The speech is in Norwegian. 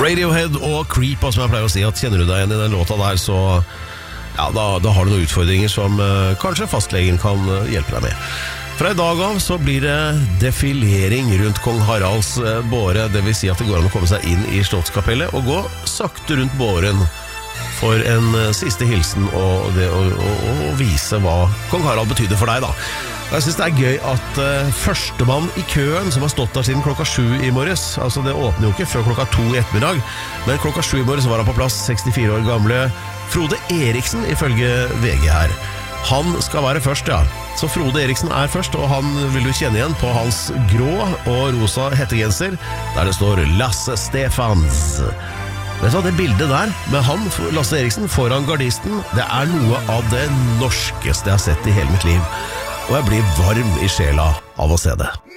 Radiohead og Creep, som jeg pleier å si, at kjenner du deg igjen i den låta der, så ja, da har du noen utfordringer som kanskje fastlegen kan hjelpe deg med. Fra i dag av så blir det defilering rundt Kong Haralds båre, det vil si at det går an å komme seg inn i Slottskapellet og gå sakte rundt båren for en siste hilsen og det å vise hva Kong Harald betyder for deg da. Jeg synes det er gøy at førstemann i køen som har stått der siden klokka 7 i morges, altså det åpner jo ikke før klokka 2 i ettermiddag, men klokka 7 i morges var han på plass, 64 år gamle Frode Eriksen ifølge VG her. Han skal være først, ja. Så Frode Eriksen er først, og han vil du kjenne igjen på hans grå og rosa hettegenser, der det står Lasse Stefans. Vet du hva, det bildet der med han, Lasse Eriksen, foran gardisten, det er noe av det norskeste jeg har sett i hele mitt liv. Og jeg blir varm i sjela av å se det.